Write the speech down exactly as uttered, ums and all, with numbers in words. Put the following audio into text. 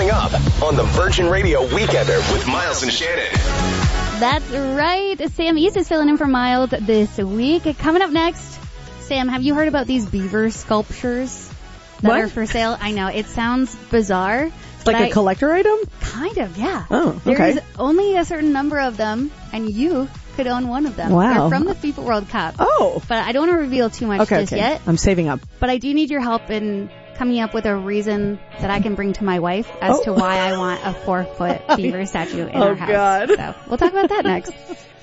coming up on the Virgin Radio Weekender with Miles and Shannon. That's right. Sam East is filling in for Miles this week. Coming up next, Sam, have you heard about these beaver sculptures that What? are for sale? I know, it sounds bizarre. Like a I, collector item? Kind of, yeah. Oh, okay. There's only a certain number of them, and you could own one of them. Wow. They're from the FIFA World Cup. Oh. But I don't want to reveal too much Okay, just okay. yet. I'm saving up. But I do need your help in coming up with a reason that I can bring to my wife as Oh. to why I want a four-foot beaver statue in Oh, our house. God. So we'll talk about that next.